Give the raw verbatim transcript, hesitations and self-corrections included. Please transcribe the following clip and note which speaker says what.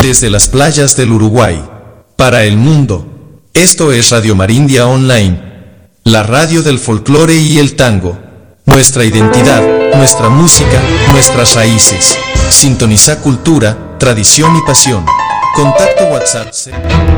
Speaker 1: desde las playas del Uruguay. Para el mundo. Esto es Radio Marindia Online. La radio del folclore y el tango. Nuestra identidad, nuestra música, nuestras raíces. Sintoniza cultura, tradición y pasión. Contacto WhatsApp.